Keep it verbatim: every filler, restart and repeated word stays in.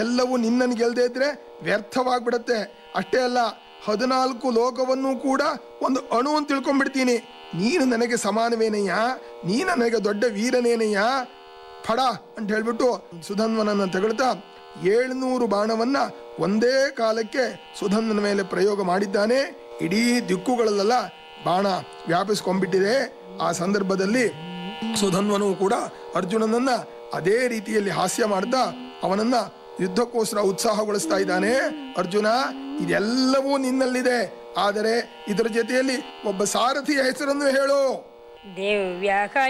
ಎಲ್ಲವೂ ನಿನ್ನನ್ನು ಗೆಲ್ಲದೆ ಇದ್ರೆ ವ್ಯರ್ಥವಾಗ್ಬಿಡತ್ತೆ. ಅಷ್ಟೇ ಅಲ್ಲ, ಹದಿನಾಲ್ಕು ಲೋಕವನ್ನು ಕೂಡ ಒಂದು ಅಣು ಅಂತ ತಿಳ್ಕೊಂಡ್ಬಿಡ್ತೀನಿ. ನೀನು ನನಗೆ ಸಮಾನವೇನಯ್ಯ, ನೀ ನನಗೆ ದೊಡ್ಡ ವೀರನೇನಯ್ಯ, ಫಡ ಅಂತ ಹೇಳ್ಬಿಟ್ಟು ಸುಧನ್ವನನ್ನ ತಗೊಳ್ತಾ ಏಳ್ನೂರು ಬಾಣವನ್ನ ಒಂದೇ ಕಾಲಕ್ಕೆ ಸುಧನ್ವನ ಮೇಲೆ ಪ್ರಯೋಗ ಮಾಡಿದ್ದಾನೆ. ಇಡೀ ದಿಕ್ಕುಗಳಲ್ಲೆಲ್ಲ ಬಾಣ ವ್ಯಾಪಿಸ್ಕೊಂಡ್ಬಿಟ್ಟಿದೆ. ಆ ಸಂದರ್ಭದಲ್ಲಿ ಸುಧನ್ವನು ಕೂಡ ಅರ್ಜುನನನ್ನ ಅದೇ ರೀತಿಯಲ್ಲಿ ಹಾಸ್ಯ ಮಾಡ್ತಾ ಅವನನ್ನ ಯುದ್ಧಕ್ಕೋಸ್ಕರ ಉತ್ಸಾಹಗೊಳಿಸ್ತಾ ಇದ್ದಾನೆ. ಅರ್ಜುನ, ಇದೆಲ್ಲವೂ ನಿನ್ನಲ್ಲಿದೆ, ಆದರೆ ಇದರ ಜೊತೆಯಲ್ಲಿ ಒಬ್ಬ ಸಾರಥಿಯ ಹೆಸರನ್ನು ಹೇಳು. ದಿವ್ಯ